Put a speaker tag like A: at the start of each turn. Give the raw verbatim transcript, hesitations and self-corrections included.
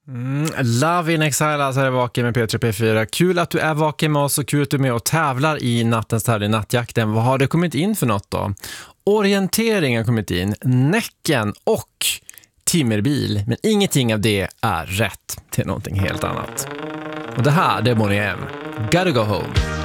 A: Mm, Love in Exile, alltså är det vaken med P tre P fyra. Kul att du är vaken med oss och kul att du är med och tävlar i nattens tävling, Nattjakten. Vad har det kommit in för något då? Orientering har kommit in, Näcken och Timmerbil. Men ingenting av det är rätt till någonting helt annat. Och det här, det är Bonnie M. Gotta go home.